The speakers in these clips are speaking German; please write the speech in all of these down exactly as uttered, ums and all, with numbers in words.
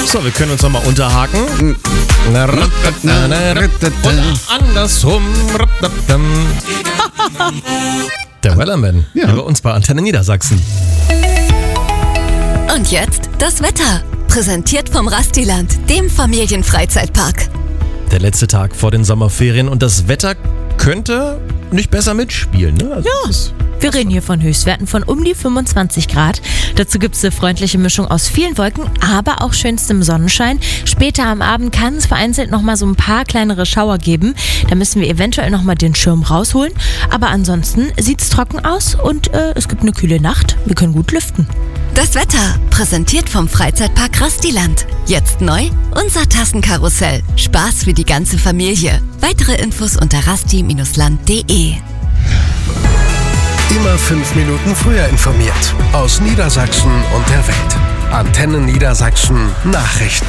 So, wir können uns nochmal unterhaken. Und andersrum. Der Wellerman, ja. Hier bei uns bei Antenne Niedersachsen. Und jetzt das Wetter. Präsentiert vom Rastiland, dem Familienfreizeitpark. Der letzte Tag vor den Sommerferien und das Wetter könnte nicht besser mitspielen, ne? Also ja, wir reden hier von Höchstwerten von um die fünfundzwanzig Grad. Dazu gibt es eine freundliche Mischung aus vielen Wolken, aber auch schönstem Sonnenschein. Später am Abend kann es vereinzelt nochmal so ein paar kleinere Schauer geben. Da müssen wir eventuell nochmal den Schirm rausholen. Aber ansonsten sieht es trocken aus und äh, es gibt eine kühle Nacht. Wir können gut lüften. Das Wetter, präsentiert vom Freizeitpark Rastiland. Jetzt neu, unser Tassenkarussell. Spaß für die ganze Familie. Weitere Infos unter rasti Bindestrich land punkt de. Immer fünf Minuten früher informiert. Aus Niedersachsen und der Welt. Antenne Niedersachsen Nachrichten.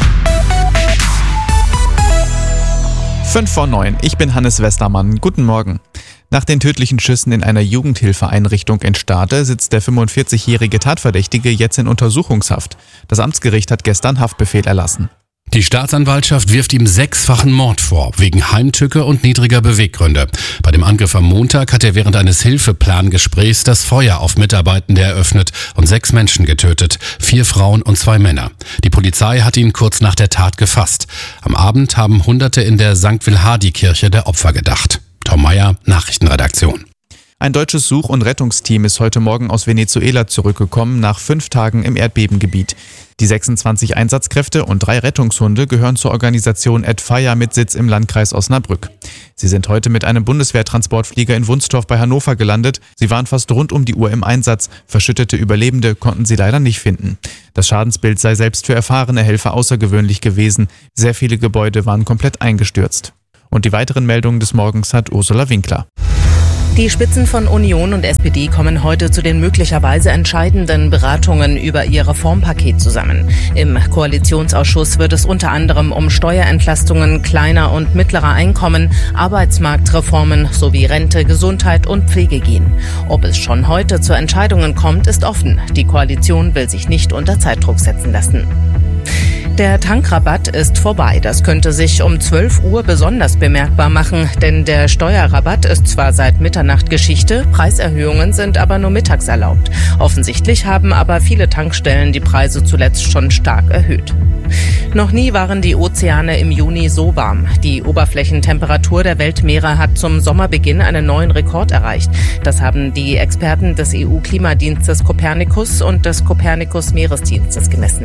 fünf vor neun. Ich bin Hannes Westermann. Guten Morgen. Nach den tödlichen Schüssen in einer Jugendhilfeeinrichtung in Stade sitzt der fünfundvierzigjährige Tatverdächtige jetzt in Untersuchungshaft. Das Amtsgericht hat gestern Haftbefehl erlassen. Die Staatsanwaltschaft wirft ihm sechsfachen Mord vor, wegen Heimtücke und niedriger Beweggründe. Bei dem Angriff am Montag hat er während eines Hilfeplangesprächs das Feuer auf Mitarbeitende eröffnet und sechs Menschen getötet, vier Frauen und zwei Männer. Die Polizei hat ihn kurz nach der Tat gefasst. Am Abend haben Hunderte in der Sankt Wilhardi-Kirche der Opfer gedacht. Tom Meyer, Nachrichtenredaktion. Ein deutsches Such- und Rettungsteam ist heute Morgen aus Venezuela zurückgekommen, nach fünf Tagen im Erdbebengebiet. Die sechsundzwanzig Einsatzkräfte und drei Rettungshunde gehören zur Organisation Adfire mit Sitz im Landkreis Osnabrück. Sie sind heute mit einem Bundeswehrtransportflieger in Wunstorf bei Hannover gelandet. Sie waren fast rund um die Uhr im Einsatz. Verschüttete Überlebende konnten sie leider nicht finden. Das Schadensbild sei selbst für erfahrene Helfer außergewöhnlich gewesen. Sehr viele Gebäude waren komplett eingestürzt. Und die weiteren Meldungen des Morgens hat Ursula Winkler. Die Spitzen von Union und S P D kommen heute zu den möglicherweise entscheidenden Beratungen über ihr Reformpaket zusammen. Im Koalitionsausschuss wird es unter anderem um Steuerentlastungen kleiner und mittlerer Einkommen, Arbeitsmarktreformen sowie Rente, Gesundheit und Pflege gehen. Ob es schon heute zu Entscheidungen kommt, ist offen. Die Koalition will sich nicht unter Zeitdruck setzen lassen. Der Tankrabatt ist vorbei. Das könnte sich um zwölf Uhr besonders bemerkbar machen, denn der Steuerrabatt ist zwar seit Mitternacht Geschichte, Preiserhöhungen sind aber nur mittags erlaubt. Offensichtlich haben aber viele Tankstellen die Preise zuletzt schon stark erhöht. Noch nie waren die Ozeane im Juni so warm. Die Oberflächentemperatur der Weltmeere hat zum Sommerbeginn einen neuen Rekord erreicht. Das haben die Experten des E U-Klimadienstes Copernicus und des Copernicus-Meeresdienstes gemessen.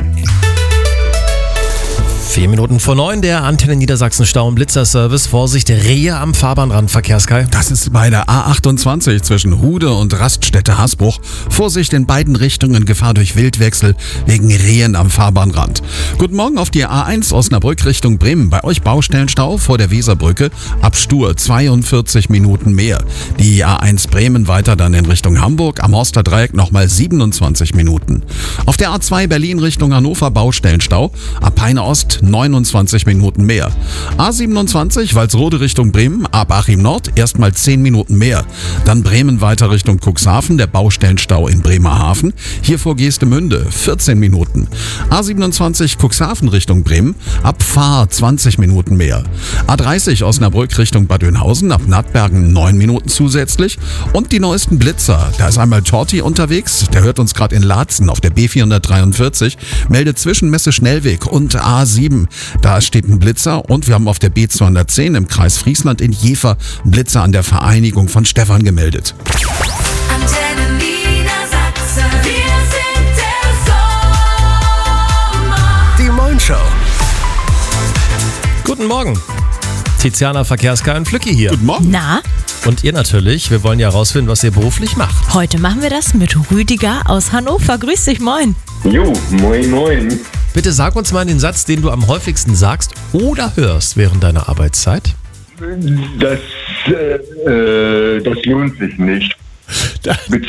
Vier Minuten vor neun, der Antenne Niedersachsen Stau- und Blitzerservice. Vorsicht, Rehe am Fahrbahnrand, Verkehrssky. Das ist bei der A achtundzwanzig zwischen Hude und Raststätte-Hasbruch. Vorsicht in beiden Richtungen, Gefahr durch Wildwechsel wegen Rehen am Fahrbahnrand. Guten Morgen auf die A eins Osnabrück Richtung Bremen. Bei euch Baustellenstau vor der Weserbrücke. Ab Stur zweiundvierzig Minuten mehr. Die A eins Bremen weiter dann in Richtung Hamburg. Am Horster Dreieck nochmal siebenundzwanzig Minuten. Auf der A zwei Berlin Richtung Hannover Baustellenstau. Ab Peine Ost neunundzwanzig Minuten mehr. A siebenundzwanzig Walsrode Richtung Bremen, ab Achim Nord erstmal zehn Minuten mehr. Dann Bremen weiter Richtung Cuxhaven, der Baustellenstau in Bremerhaven. Hier vor Geestemünde vierzehn Minuten. A siebenundzwanzig Cuxhaven Richtung Bremen, ab Fahr zwanzig Minuten mehr. A dreißig Osnabrück Richtung Bad Oeynhausen, ab Nattbergen neun Minuten zusätzlich. Und die neuesten Blitzer. Da ist einmal Torti unterwegs, der hört uns gerade in Laatzen auf der B vierhundertdreiundvierzig, meldet Zwischenmesse Schnellweg und A sieben. Da steht ein Blitzer und wir haben auf der B zweihundertzehn im Kreis Friesland in Jever einen Blitzer an der Vereinigung von Stefan gemeldet. Antenne Niedersachsen, wir sind der Sommer. Die Moin-Show. Guten Morgen. Tiziana, Verkehrssky und Flücki hier. Guten Morgen. Na? Und ihr natürlich. Wir wollen ja herausfinden, was ihr beruflich macht. Heute machen wir das mit Rüdiger aus Hannover. Grüß dich, moin. Jo, moin, moin. Bitte sag uns mal den Satz, den du am häufigsten sagst oder hörst während deiner Arbeitszeit. Das, äh, das lohnt sich nicht.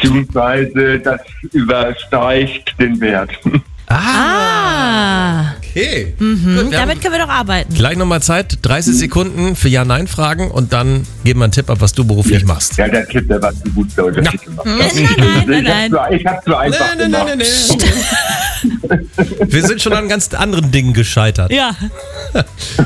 Beziehungsweise das übersteigt den Wert. Ah, Ah. okay. Okay. Mhm, Gut, wir damit können wir doch arbeiten. Gleich nochmal Zeit, dreißig Sekunden für Ja-Nein-Fragen und dann geben wir einen Tipp ab, was du beruflich machst. Ja, der Tipp, der war zu gut für heute. Na. Nein, nein, nein, nein. Ich hab's zu einfach Nein, nein, nein, gemacht. nein, nein. Wir sind schon an ganz anderen Dingen gescheitert. Ja.